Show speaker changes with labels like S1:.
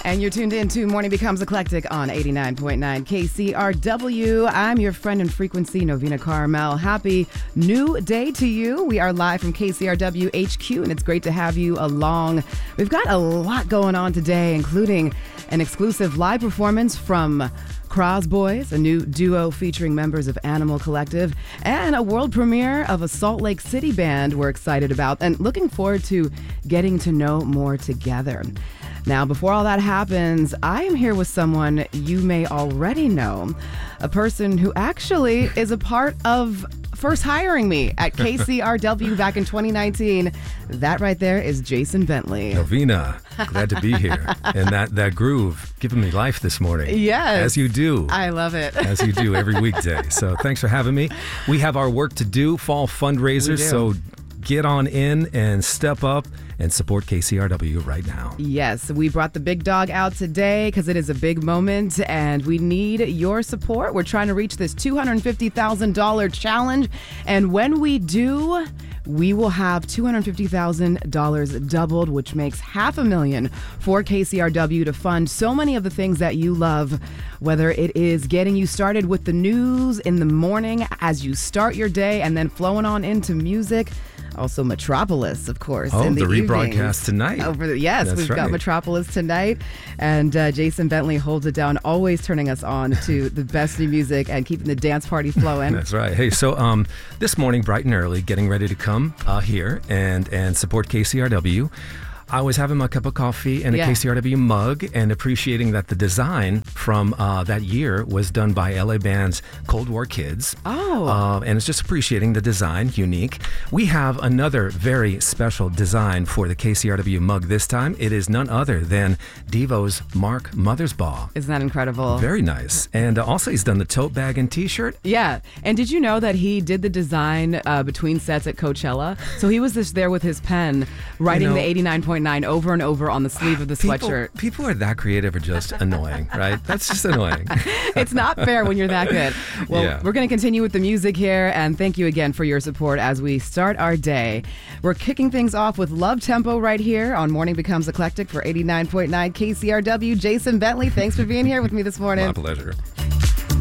S1: And you're tuned in to Morning Becomes Eclectic on 89.9 KCRW. I'm your friend in frequency, Novena Carmel. Happy new day to you. We are live from KCRW HQ, and it's great to have you along. We've got a lot going on today, including an exclusive live performance from Cros Boys, a new duo featuring members of Animal Collective, and a world premiere of a Salt Lake City band we're excited about and looking forward to getting to know more together. Now, before all that happens, I am here with someone you may already know, a person who actually is a part of first hiring me at KCRW back in 2019. That right there is Jason Bentley.
S2: Novena, glad to be here. And that groove giving me life this morning.
S1: Yes.
S2: As you do.
S1: I love it.
S2: As you do every weekday. So thanks for having me. We have our work to do, fall fundraisers. So get on in and step up and support KCRW right now.
S1: Yes, we brought the big dog out today because it is a big moment and we need your support. We're trying to reach this $250,000 challenge. And when we do, we will have $250,000 doubled, which makes $500,000 for KCRW to fund so many of the things that you love, whether it is getting you started with the news in the morning as you start your day and then flowing on into music. Also Metropolis, of course.
S2: Oh,
S1: in the
S2: rebroadcast tonight.
S1: Yes,
S2: That's
S1: we've
S2: right.
S1: got Metropolis tonight. And Jason Bentley holds it down, always turning us on to the best new music and keeping the dance party flowing.
S2: That's right. Hey, so this morning, bright and early, getting ready to come here and support KCRW. I was having my cup of coffee and a KCRW mug and appreciating that the design from that year was done by LA band's Cold War Kids.
S1: Oh.
S2: And it's just appreciating the design, unique. We have another very special design for the KCRW mug this time. It is none other than Devo's Mark Mothersbaugh.
S1: Isn't that incredible?
S2: Very nice. And also he's done the tote bag and t-shirt.
S1: Yeah. And did you know that he did the design between sets at Coachella? So he was just there with his pen writing the 89.9 over and over on the sleeve of the sweatshirt.
S2: People are that creative are just annoying, right? That's just annoying.
S1: It's not fair when you're that good. Well, we're going to continue with the music here, and thank you again for your support as we start our day. We're kicking things off with Love Tempo right here on Morning Becomes Eclectic for 89.9 KCRW. Jason Bentley, thanks for being here with me this morning.
S2: My pleasure.